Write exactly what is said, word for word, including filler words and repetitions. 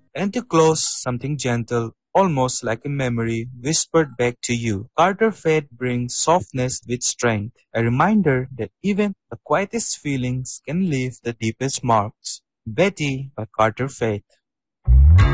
And to close, something gentle, almost like a memory whispered back to you. Carter Fate brings softness with strength, a reminder that even the quietest feelings can leave the deepest marks. Betty by Carter Fate.